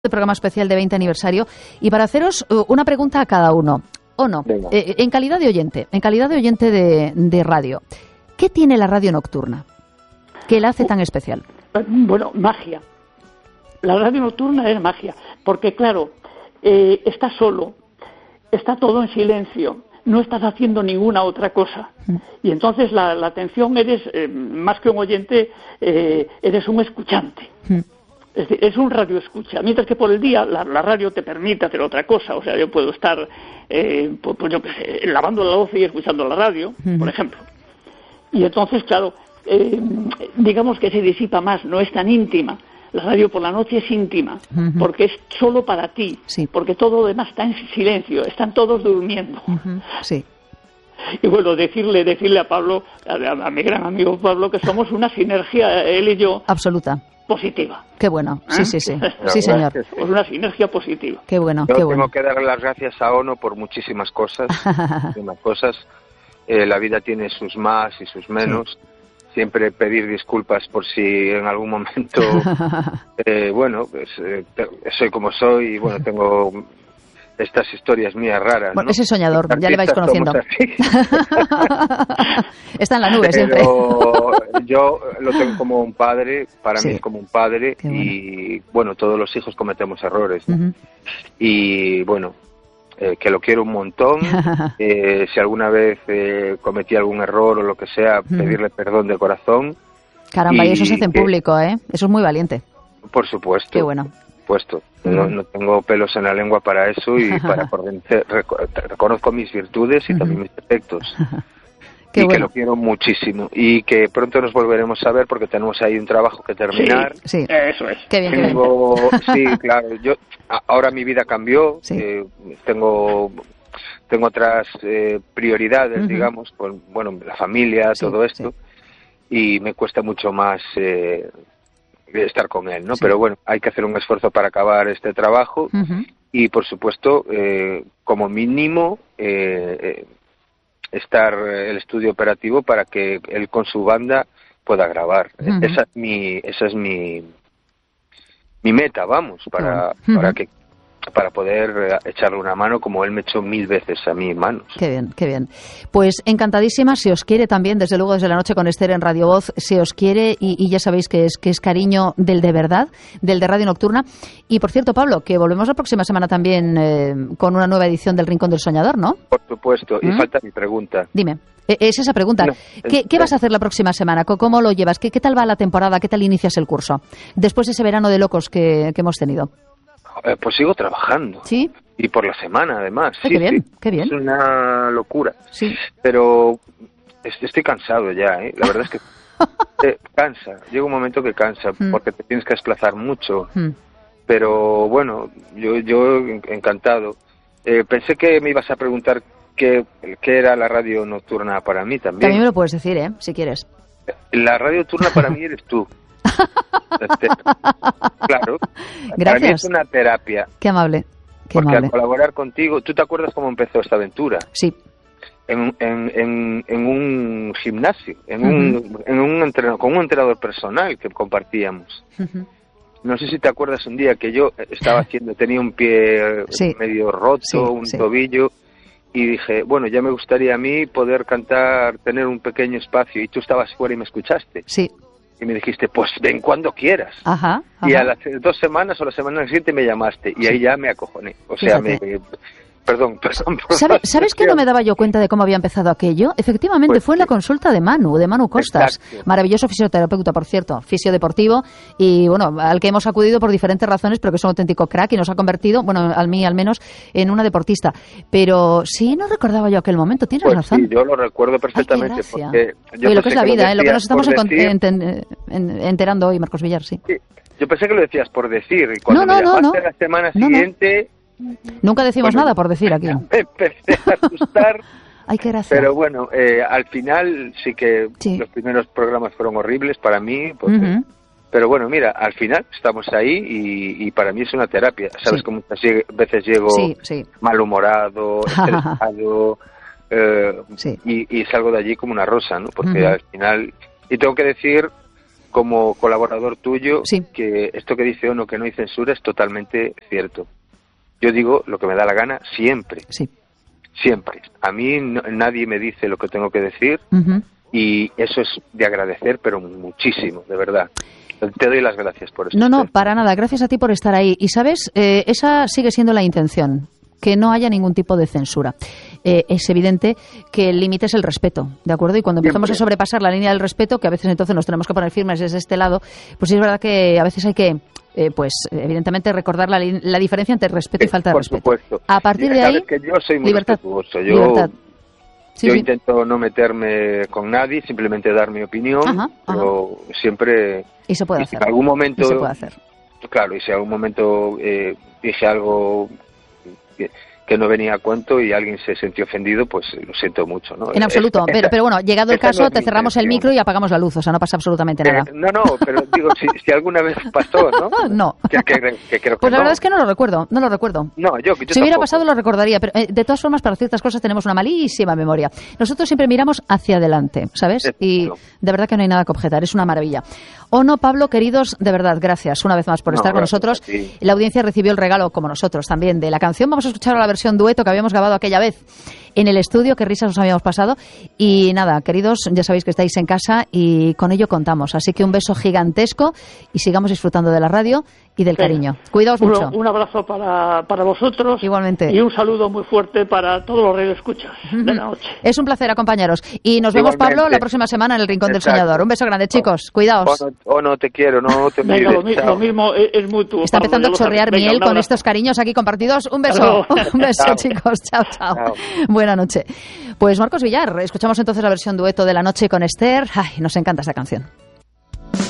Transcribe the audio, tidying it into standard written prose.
de programa especial de 20 aniversario y para haceros una pregunta a cada uno, ¿o no? En calidad de oyente, de radio, ¿qué tiene la radio nocturna que la hace tan especial? Bueno, magia. La radio nocturna es magia, porque claro, está solo, está todo en silencio, no estás haciendo ninguna otra cosa. Y entonces la atención eres, más que un oyente, eres un escuchante. Es decir, es un radio escucha, mientras que por el día la radio te permite hacer otra cosa. O sea, yo puedo estar pues yo qué sé, lavando la loza y escuchando la radio, por ejemplo. Y entonces, claro, digamos que se disipa más, no es tan íntima. La radio por la noche es íntima, porque es solo para ti, porque todo lo demás está en silencio, están todos durmiendo. Sí. Y bueno, decirle a Pablo, a mi gran amigo Pablo, que somos una sinergia, él y yo. Absoluta. Positiva. Qué bueno, sí. Sí, señor. Es una sinergia positiva. Qué bueno, Yo qué tengo bueno. que darle las gracias a ONO por muchísimas cosas. La vida tiene sus más y sus menos. Sí. Siempre pedir disculpas por si en algún momento, soy como soy y bueno, tengo estas historias mías raras. Bueno, ¿no? ese soñador, ya le vais conociendo. Está en la nube siempre. Pero yo lo tengo como un padre, para mí es como un padre y bueno, todos los hijos cometemos errores, ¿no? Y bueno, que lo quiero un montón. Si alguna vez cometí algún error o lo que sea, pedirle perdón de corazón. Caramba, y eso se hace en público, ¿eh? Eso es muy valiente. Por supuesto. Qué bueno. No tengo pelos en la lengua para eso y para reconozco mis virtudes y también mis defectos. Y que lo quiero muchísimo y que pronto nos volveremos a ver porque tenemos ahí un trabajo que terminar. Sí. Eso es. Qué bien. Sí, claro. Ahora mi vida cambió. Tengo otras prioridades, digamos, bueno, la familia, todo esto, y me cuesta mucho más estar con él, ¿no? Pero bueno, hay que hacer un esfuerzo para acabar este trabajo y, por supuesto, como mínimo, estar el estudio operativo para que él con su banda pueda grabar. Esa es mi meta, vamos, para poder echarle una mano como él me echó 1000 veces a mí manos. Qué bien, qué bien. Pues encantadísima, se os quiere también, desde luego desde la noche con Esther en Radio Voz, se os quiere y ya sabéis que es cariño del de verdad, del de Radio Nocturna. Y por cierto, Pablo, que volvemos la próxima semana también con una nueva edición del Rincón del Soñador, ¿no? Por supuesto, y falta mi pregunta. Dime. Es esa pregunta. No, ¿Qué vas a hacer la próxima semana? ¿Cómo lo llevas? ¿Qué tal va la temporada? ¿Qué tal inicias el curso? Después de ese verano de locos que hemos tenido. Pues sigo trabajando. ¿Sí? Y por la semana, además. Qué bien, qué bien. Es una locura. Sí. Pero estoy cansado ya, ¿eh? La verdad es que cansa. Llega un momento que cansa porque te tienes que desplazar mucho. Pero bueno, yo encantado. Pensé que me ibas a preguntar qué era la radio nocturna para mí también. También me lo puedes decir, si quieres. La radio nocturna para mí eres tú. Claro. Gracias. Para mí es una terapia. Qué amable. Porque al colaborar contigo, ¿tú te acuerdas cómo empezó esta aventura? Sí. En un gimnasio, con un entrenador personal que compartíamos. No sé si te acuerdas un día que yo tenía un pie medio roto, un tobillo, y dije, bueno, ya me gustaría a mí poder cantar, tener un pequeño espacio, y tú estabas fuera y me escuchaste. Sí. Y me dijiste, pues ven cuando quieras. Ajá. Y a las 2 semanas o la semana siguiente me llamaste. Y ahí ya me acojoné. O sea, Perdón. ¿Sabes que no me daba yo cuenta de cómo había empezado aquello? Efectivamente, fue en la consulta de Manu Costas. Exacto. Maravilloso fisioterapeuta, por cierto, fisiodeportivo, y bueno, al que hemos acudido por diferentes razones, pero que es un auténtico crack y nos ha convertido, bueno, a mí al menos, en una deportista. Pero sí, no recordaba yo aquel momento, tienes razón. Sí, yo lo recuerdo perfectamente. Ay, porque oye, lo que es la vida, lo que nos estamos enterando hoy, Marcos Villar, sí. Yo pensé que lo decías por decir, y cuando me llamaste la semana siguiente... Nunca decimos nada por decir aquí. Me empecé a asustar. Ay, qué gracia. Pero bueno, al final sí que los primeros programas fueron horribles para mí. Pero bueno, mira, al final estamos ahí y para mí es una terapia. Sabes que muchas veces llego malhumorado, estresado, y salgo de allí como una rosa, ¿no? Porque al final... Y tengo que decir como colaborador tuyo, sí, que esto que dice Ono, que no hay censura, es totalmente cierto. Yo digo lo que me da la gana siempre. Sí. Siempre. A mí nadie me dice lo que tengo que decir, y eso es de agradecer, pero muchísimo, de verdad. Te doy las gracias por eso. No, para nada. Gracias a ti por estar ahí. Y, ¿sabes? Esa sigue siendo la intención, que no haya ningún tipo de censura. Es evidente que el límite es el respeto, ¿de acuerdo? Y cuando empezamos a sobrepasar la línea del respeto, que a veces entonces nos tenemos que poner firmes desde este lado, pues sí es verdad que a veces hay que, pues evidentemente, recordar la diferencia entre respeto y falta de respeto. Por supuesto. A partir de ahí, que yo soy muy libertad. respetuoso. Libertad. Sí, yo sí. intento no meterme con nadie, simplemente dar mi opinión, pero siempre... Y se puede hacer. hacer. En algún momento... Y se puede hacer. Claro, y si en algún momento dije algo que no venía a cuento y alguien se sintió ofendido, pues lo siento mucho, ¿no? En absoluto, pero bueno, llegado el caso, te cerramos el micro y apagamos la luz, o sea, no pasa absolutamente nada. No, pero digo, si alguna vez pasó, ¿no? No. Que creo que pues la verdad no. es que no lo recuerdo. No, yo si hubiera pasado lo recordaría, pero de todas formas, para ciertas cosas tenemos una malísima memoria. Nosotros siempre miramos hacia adelante, ¿sabes? Y de verdad que no hay nada que objetar, es una maravilla. Ono, Pablo, queridos, de verdad, gracias una vez más por estar con nosotros. La audiencia recibió el regalo, como nosotros también, de la canción. Vamos a escuchar la versión dueto que habíamos grabado aquella vez en el estudio. Qué risas nos habíamos pasado. Y nada, queridos, ya sabéis que estáis en casa y con ello contamos. Así que un beso gigantesco y sigamos disfrutando de la radio y del cariño. Cuidaos mucho. Un abrazo para vosotros. Igualmente. Y un saludo muy fuerte para todos los radioescuchas de la noche. Es un placer acompañaros. Y nos vemos, Pablo, la próxima semana en el Rincón del Soñador. Un beso grande, chicos. Cuidaos. No te quiero, no te Venga, lo mismo es mutuo. Está empezando a chorrear miel con estos cariños aquí compartidos. Un beso. Un beso, chicos. Chao. Buena noche. Pues Marcos Villar, escuchamos entonces la versión dueto de La Noche con Esther. Ay, nos encanta esta canción.